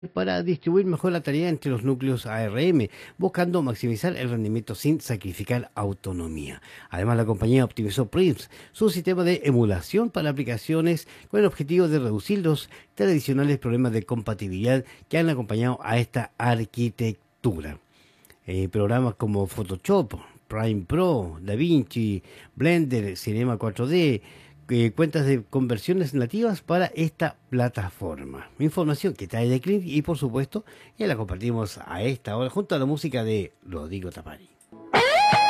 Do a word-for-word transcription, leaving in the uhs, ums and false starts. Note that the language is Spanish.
para distribuir mejor la tarea entre los núcleos A R M, buscando maximizar el rendimiento sin sacrificar autonomía. Además, la compañía optimizó Prince, su sistema de emulación para aplicaciones, con el objetivo de reducir los tradicionales problemas de compatibilidad que han acompañado a esta arquitectura. Eh, programas como Photoshop, Prime Pro, DaVinci, Blender, Cinema cuatro D, eh, cuentas de conversiones nativas para esta plataforma. Información que trae de Click y por supuesto que la compartimos a esta hora junto a la música de Rodrigo Tapari.